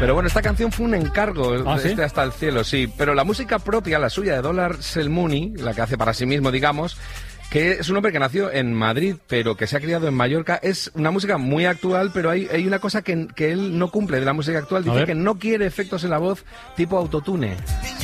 Pero bueno, esta canción fue un encargo de ¿sí? Hasta el cielo, sí. Pero la música propia, la suya de Dollar Selmuni, la que hace para sí mismo, digamos, que es un hombre que nació en Madrid, pero que se ha criado en Mallorca, es una música muy actual, pero hay una cosa que él no cumple de la música actual. Dice que no quiere efectos en la voz tipo autotune.